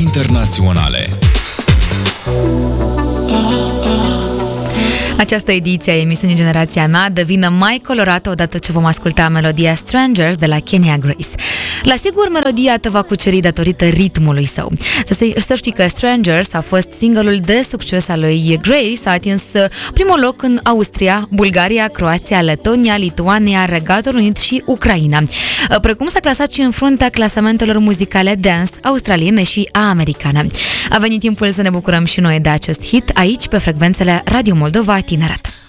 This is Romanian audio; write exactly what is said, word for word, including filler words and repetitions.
internaționale. Această ediție a emisiunii Generația Mea devine mai colorată odată ce vom asculta melodia Strangers de la Kenya Grace. La sigur, melodia te va cuceri datorită ritmului său. Să, să știi că Strangers a fost singurul de succes al lui Grace, a atins primul loc în Austria, Bulgaria, Croația, Letonia, Lituania, Regatul Unit și Ucraina, precum s-a clasat și în fruntea clasamentelor muzicale dance australiene și americane. A venit timpul să ne bucurăm și noi de acest hit aici pe frecvențele Radio Moldova Tineret.